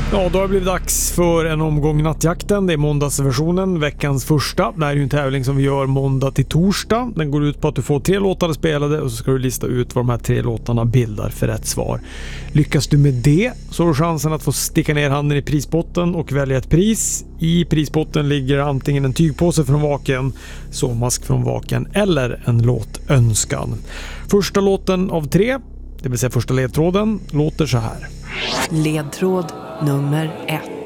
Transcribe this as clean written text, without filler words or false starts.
Ja, då har det blivit dags för en omgång Nattjakten. Det är måndagsversionen, veckans första. Det här är ju en tävling som vi gör måndag till torsdag. Den går ut på att du får 3 låtar spelade och så ska du lista ut vad de här 3 låtarna bildar för rätt svar. Lyckas du med det så har du chansen att få sticka ner handen i prispotten och välja ett pris. I prispotten ligger antingen en tygpåse från Vaken, sovmask från Vaken eller en låtönskan. Första låten av 3, det vill säga första ledtråden, låter så här. Ledtråd nummer 1.